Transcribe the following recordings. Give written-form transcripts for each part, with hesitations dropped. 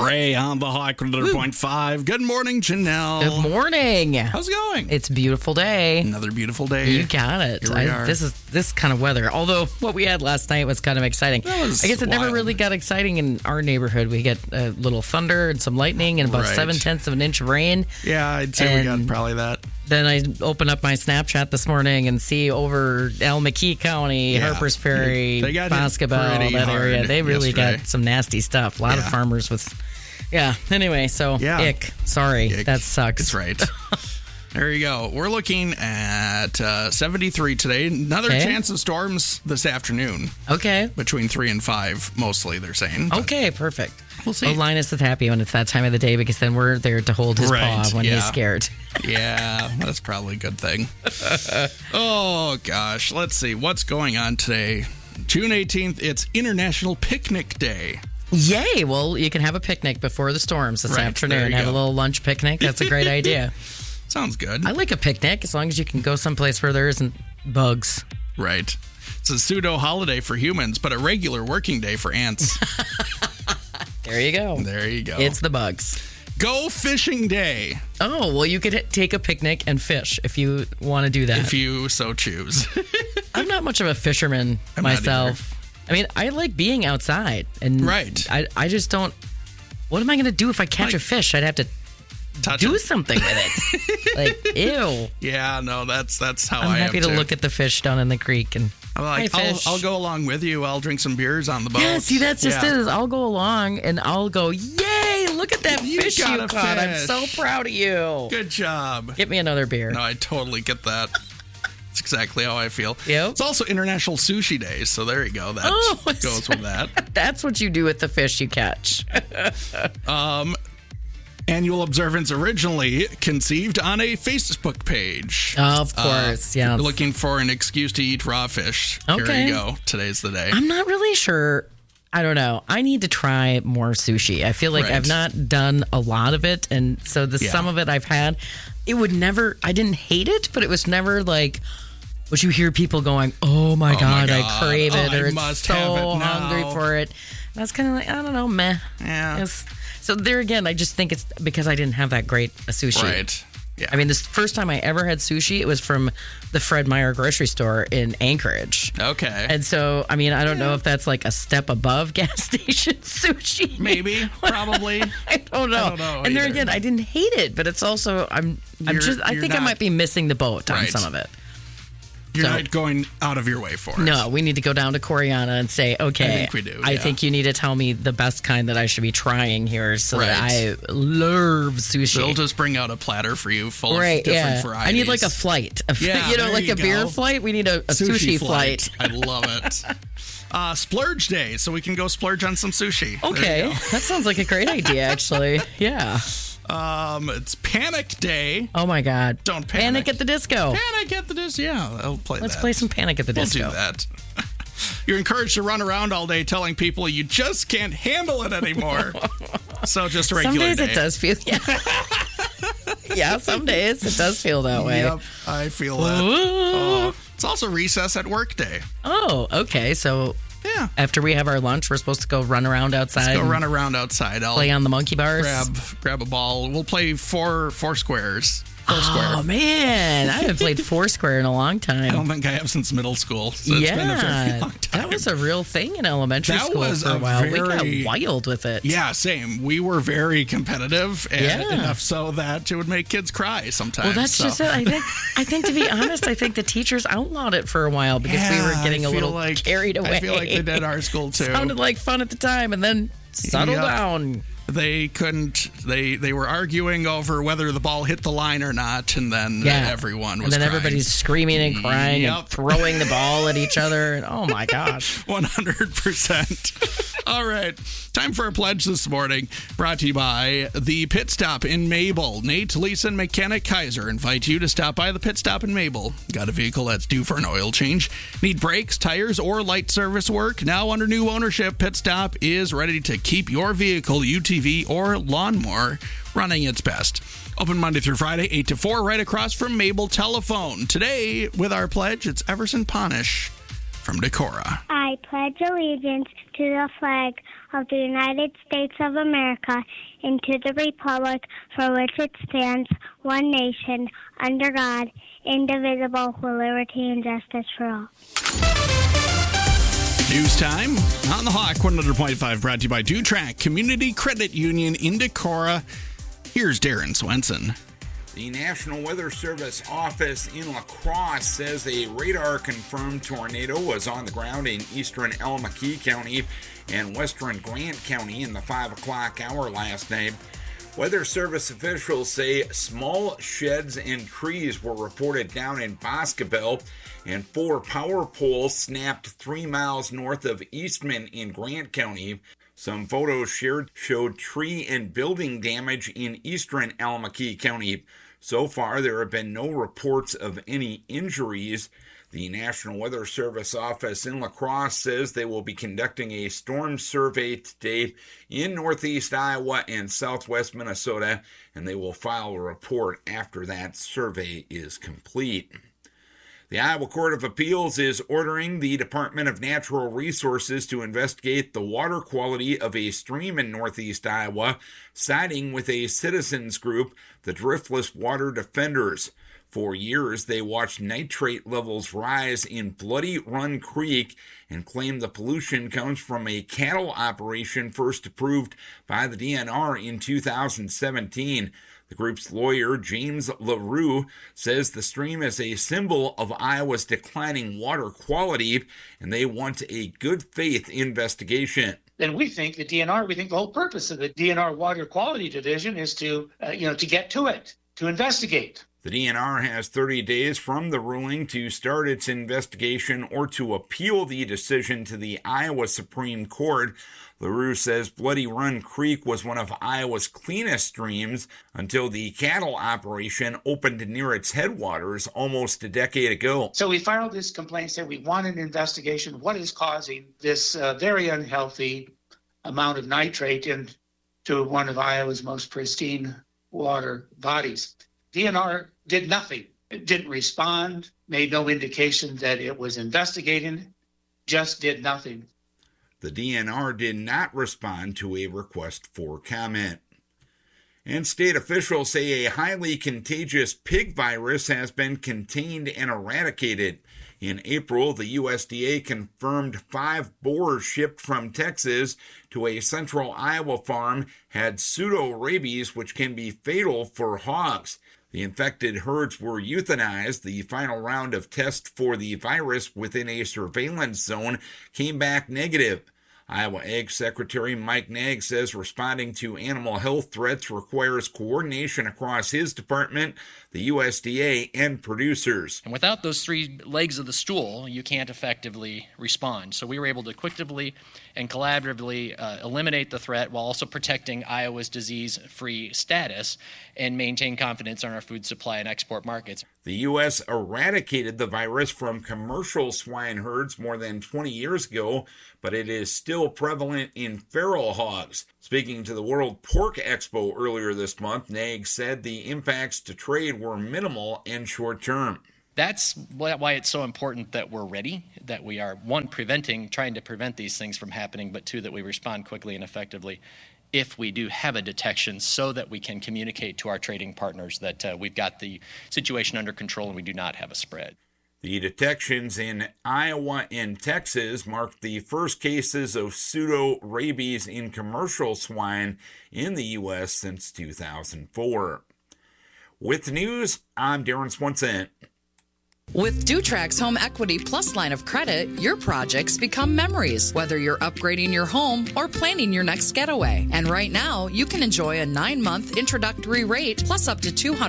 Ray on the Hawk 100.5. Good morning, Janelle. Good morning. How's it going? It's a beautiful day. Another beautiful day. You got it. Here we are. This kind of weather. Although what we had last night was kind of exciting. I guess it never really got exciting in our neighborhood. We get a little thunder and some lightning and about 0.7 of an inch of rain. Yeah, I'd say we got probably that. Then I open up my Snapchat this morning and see over El McKee County, Harpers Ferry, Boscobel, that area. They really got some nasty stuff. A lot of farmers with... Yeah, anyway, so ick. Sorry, that sucks. That's right. There you go. We're looking at 73 today. Another chance of storms this afternoon. Okay. Between 3 and 5, mostly, they're saying. Okay, perfect. We'll see. Well, Linus is happy when it's that time of the day because then we're there to hold his paw when he's scared. Yeah, that's probably a good thing. Oh, gosh. Let's see. What's going on today? June 18th, it's International Picnic Day. Yay! Well, you can have a picnic before the storms this afternoon. Have a little lunch picnic. That's a great idea. Sounds good. I like a picnic as long as you can go someplace where there isn't bugs. Right. It's a pseudo holiday for humans, but a regular working day for ants. There you go. There you go. It's the bugs. Go Fishing Day. Oh, well, you could take a picnic and fish if you want to do that. If you so choose. I'm not much of a fisherman myself. I mean, I like being outside. And I just don't... What am I going to do if I catch a fish? I'd have to do something with it. Like, ew. Yeah, no, that's how I am, I'm happy to look at the fish down in the creek and... I'm like, I'll go along with you. I'll drink some beers on the boat. Yeah, see, that's just it. I'll go along and I'll go, yay, look at that fish you caught. I'm so proud of you. Good job. Get me another beer. No, I totally get that. That's exactly how I feel. Yep. It's also International Sushi Day, so there you go. That goes with that. That's what you do with the fish you catch. Annual observance originally conceived on a Facebook page. Of course, yeah. Looking for an excuse to eat raw fish. Okay. Here you go. Today's the day. I'm not really sure. I don't know. I need to try more sushi. I feel like I've not done a lot of it, and so some of it I've had, it would never, I didn't hate it, but it was never like what you hear people going, oh my God, I crave it, or it's so hungry for it. And I was kind of like, I don't know, meh. Yeah. So there again, I just think it's because I didn't have that great a sushi. Right. Yeah. I mean, this first time I ever had sushi, it was from the Fred Meyer grocery store in Anchorage. Okay. And so, I mean, I don't know if that's like a step above gas station sushi. Maybe, probably. I don't know. And there again, I didn't hate it, but it's also I think I might be missing the boat on some of it. You're not going out of your way for it. No, we need to go down to Coriana and say, okay, I think we do. I think you need to tell me the best kind that I should be trying here so that I love sushi. They'll just bring out a platter for you full of different varieties. I need like a flight. Like a beer flight. We need a sushi flight. I love it. Splurge Day, so we can go splurge on some sushi. Okay, that sounds like a great idea, actually. Yeah. It's Panic Day. Oh my God! Don't Panic at the Disco. Panic at the Disco. Yeah, I'll play that. Let's play some Panic at the Disco. We'll do that. You're encouraged to run around all day telling people you just can't handle it anymore. So just a regular day. Some days it does feel. Yeah, some days it does feel that way. Yep, I feel that. It's also Recess at Work Day. Oh, okay. So. Yeah. After we have our lunch, we're supposed to go run around outside. Let's go run around outside. I'll play on the monkey bars. Grab a ball. We'll play four squares. Oh, man. I haven't played Foursquare in a long time. I don't think I have since middle school. So it's been a very long time. That was a real thing in elementary school for a while. We got wild with it. Yeah, same. We were very competitive, and enough so that it would make kids cry sometimes. Well, that's just it. I think, to be honest, I think the teachers outlawed it for a while because we were getting a little carried away. I feel like they did our school, too. Sounded like fun at the time, and then settled down. They couldn't. They were arguing over whether the ball hit the line or not, and then everyone was. And then crying. Everybody's screaming and crying and throwing the ball at each other. And oh my gosh, 100%. All right, time for a pledge this morning. Brought to you by the Pit Stop in Mabel. Nate, Lisa, and Mechanic Kaiser invite you to stop by the Pit Stop in Mabel. Got a vehicle that's due for an oil change? Need brakes, tires, or light service work? Now under new ownership, Pit Stop is ready to keep your vehicle, UTV, or lawnmower running its best. Open Monday through Friday, 8 to 4, right across from Mabel Telephone. Today, with our pledge, it's Everson Ponish from Decorah. I pledge allegiance to the flag of the United States of America and to the republic for which it stands, one nation, under God, indivisible, with liberty and justice for all. News time on the Hawk 100.5, brought to you by DuTrack Community Credit Union in Decorah. Here's Darren Swenson. The National Weather Service office in La Crosse says a radar-confirmed tornado was on the ground in eastern Almaquis County and western Grant County in the 5 o'clock hour last night. Weather Service officials say small sheds and trees were reported down in Boscobel, and 4 power poles snapped 3 miles north of Eastman in Grant County. Some photos shared showed tree and building damage in eastern Almaquis County. So far, there have been no reports of any injuries. The National Weather Service office in La Crosse says they will be conducting a storm survey today in northeast Iowa and southwest Minnesota, and they will file a report after that survey is complete. The Iowa Court of Appeals is ordering the Department of Natural Resources to investigate the water quality of a stream in northeast Iowa, siding with a citizens group, the Driftless Water Defenders. For years, they watched nitrate levels rise in Bloody Run Creek and claim the pollution comes from a cattle operation first approved by the DNR in 2017. The group's lawyer, James LaRue, says the stream is a symbol of Iowa's declining water quality, and they want a good faith investigation. Then we think the whole purpose of the DNR Water Quality Division is to get to it, to investigate. The DNR has 30 days from the ruling to start its investigation or to appeal the decision to the Iowa Supreme Court. LaRue says Bloody Run Creek was one of Iowa's cleanest streams until the cattle operation opened near its headwaters almost a decade ago. So we filed this complaint saying we want an investigation. What is causing this very unhealthy amount of nitrate into one of Iowa's most pristine water bodies? DNR did nothing. It didn't respond, made no indication that it was investigating, just did nothing. The DNR did not respond to a request for comment. And state officials say a highly contagious pig virus has been contained and eradicated. In April, the USDA confirmed 5 boars shipped from Texas to a central Iowa farm had pseudo-rabies, which can be fatal for hogs. The infected herds were euthanized. The final round of tests for the virus within a surveillance zone came back negative. Iowa Ag Secretary Mike Nagg says responding to animal health threats requires coordination across his department, the USDA, and producers. And without those 3 legs of the stool, you can't effectively respond. So we were able to quickly and collaboratively eliminate the threat while also protecting Iowa's disease-free status and maintain confidence in our food supply and export markets. The U.S. eradicated the virus from commercial swine herds more than 20 years ago, but it is still prevalent in feral hogs. Speaking to the World Pork Expo earlier this month, Nagg said the impacts to trade were minimal and short-term. That's why it's so important that we're ready, that we are, 1, trying to prevent these things from happening, but 2, that we respond quickly and effectively if we do have a detection so that we can communicate to our trading partners that we've got the situation under control and we do not have a spread. The detections in Iowa and Texas marked the first cases of pseudo-rabies in commercial swine in the U.S. since 2004. With the news, I'm Darren Swenson. With DuTrack's Home Equity Plus line of credit, your projects become memories, whether you're upgrading your home or planning your next getaway. And right now, you can enjoy a 9-month introductory rate plus up to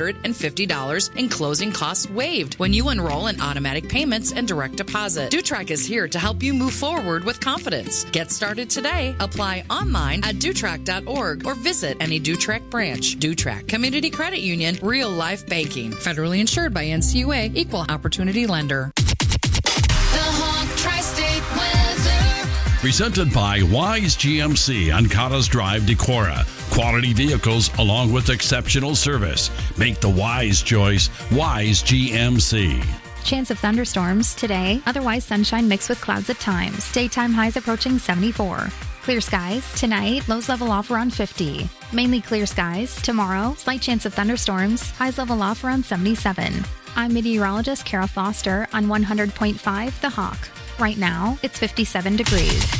$250 in closing costs waived when you enroll in automatic payments and direct deposit. DuTrack is here to help you move forward with confidence. Get started today. Apply online at DuTrack.org or visit any DuTrack branch. DuTrack Community Credit Union, real life banking. Federally insured by NCUA, Equal Opportunity Lender. The Hawk Tri-State Weather. Presented by Wise GMC on Cottas Drive, Decorah. Quality vehicles along with exceptional service. Make the wise choice, Wise GMC. Chance of thunderstorms today, otherwise sunshine mixed with clouds at times. Daytime highs approaching 74. Clear skies tonight, lows level off around 50. Mainly clear skies tomorrow, slight chance of thunderstorms, highs level off around 77. I'm meteorologist Kara Foster on 100.5 The Hawk. Right now, it's 57 degrees.